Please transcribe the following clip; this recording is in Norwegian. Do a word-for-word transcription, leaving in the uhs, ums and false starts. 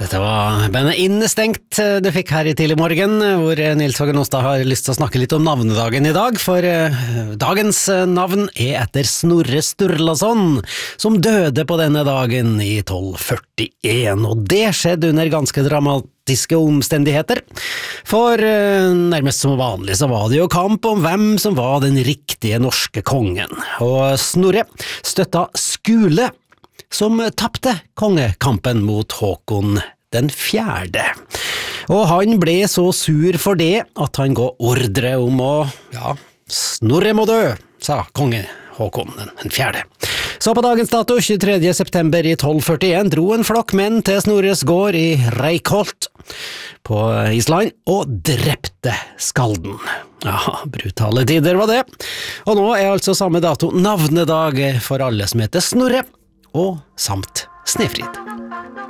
Dette var bandet Innestengt du fikk her i tidlig morgen, hvor Nils Hågen Ostad har lyst til å snakke litt om navnedagen i dag, for uh, dagens navn er etter Snorre Sturlason, som døde på denne dagen i tolv førtien, og det skjedde under ganske dramatiske omstendigheter, for uh, nærmest som vanlig så var det jo kamp om hvem som var den riktige norske kongen, og Snorre støtta Skule, som tappte kongekampen mot Håkon den fjerde. Og han ble så sur for det at han ga ordre om å, ja, Snorre må dø, sa konge Håkon den fjerde. Så på dagens dato, tjuetredje september i tolv førtien, dro en flokk menn til Snorres gård i Reykholt på Island og drepte skalden. Ja, brutale tider var det. Og nå er altså samme dato navnedag for alle som heter Snorre, og samt Snefrid.